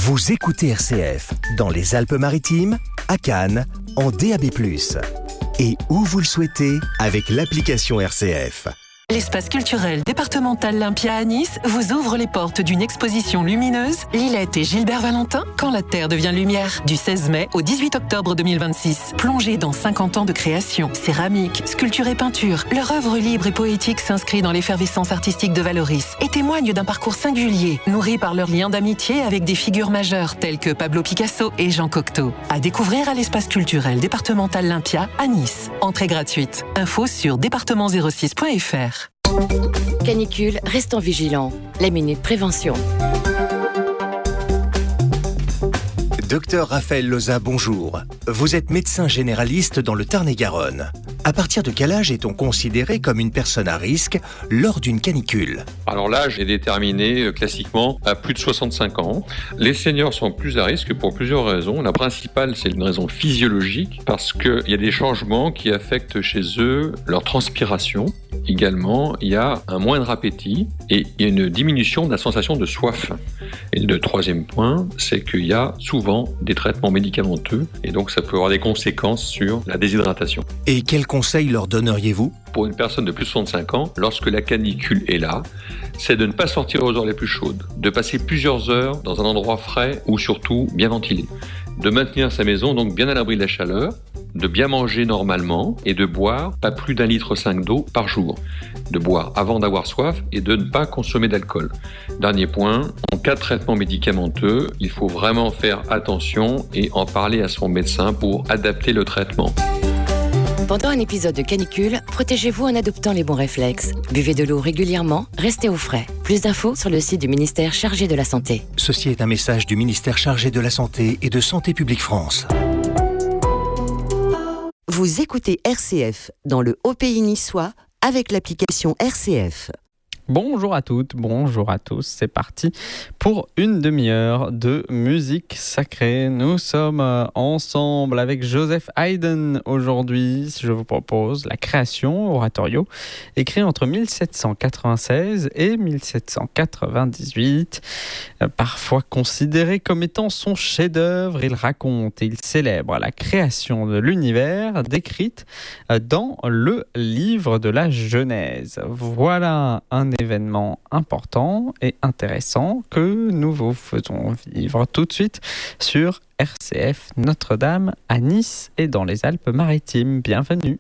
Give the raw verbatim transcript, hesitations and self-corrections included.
Vous écoutez R C F dans les Alpes-Maritimes, à Cannes, en D A B plus. Et où vous le souhaitez avec l'application R C F. L'espace culturel départemental Lympia à Nice vous ouvre les portes d'une exposition lumineuse Lilette et Gilbert Valentin, Quand la Terre devient lumière, du seize mai au dix-huit octobre deux mille vingt-six. Plongez dans cinquante ans de création, céramique, sculpture et peinture, leur œuvre libre et poétique s'inscrit dans l'effervescence artistique de Valoris et témoigne d'un parcours singulier, nourri par leur lien d'amitié avec des figures majeures telles que Pablo Picasso et Jean Cocteau. À découvrir à l'espace culturel départemental Lympia à Nice. Entrée gratuite. Info sur département zéro six point f r. Canicule, restons vigilants. La Minute Prévention. Docteur Raphaël Loza, bonjour. Vous êtes médecin généraliste dans le Tarn-et-Garonne. À partir de quel âge est-on considéré comme une personne à risque lors d'une canicule ? Alors l'âge est déterminé euh, classiquement à plus de soixante-cinq ans. Les seniors sont plus à risque pour plusieurs raisons. La principale, c'est une raison physiologique parce qu'il y a des changements qui affectent chez eux leur transpiration. Également, il y a un moindre appétit et il y a une diminution de la sensation de soif. Et le troisième point, c'est qu'il y a souvent des traitements médicamenteux et donc ça peut avoir des conséquences sur la déshydratation. Et quels conseils leur donneriez-vous ? Pour une personne de plus de soixante-cinq ans, lorsque la canicule est là, c'est de ne pas sortir aux heures les plus chaudes, de passer plusieurs heures dans un endroit frais ou surtout bien ventilé, de maintenir sa maison donc bien à l'abri de la chaleur, de bien manger normalement et de boire pas plus d'un litre cinq d'eau par jour, de boire avant d'avoir soif et de ne pas consommer d'alcool. Dernier point, en cas de traitement médicamenteux, il faut vraiment faire attention et en parler à son médecin pour adapter le traitement. Pendant un épisode de canicule, protégez-vous en adoptant les bons réflexes. Buvez de l'eau régulièrement, restez au frais. Plus d'infos sur le site du ministère chargé de la Santé. Ceci est un message du ministère chargé de la Santé et de Santé publique France. Vous écoutez R C F dans le Haut-Pays niçois avec l'application R C F. Bonjour à toutes, bonjour à tous, c'est parti pour une demi-heure de musique sacrée. Nous sommes ensemble avec Joseph Haydn aujourd'hui. Je vous propose la création oratorio, écrit entre mille sept cent quatre-vingt-seize et mille sept cent quatre-vingt-dix-huit. Parfois considéré comme étant son chef-d'œuvre, il raconte et il célèbre la création de l'univers décrite dans le livre de la Genèse. Voilà un événement important et intéressant que nous vous faisons vivre tout de suite sur R C F Notre-Dame à Nice et dans les Alpes-Maritimes. Bienvenue.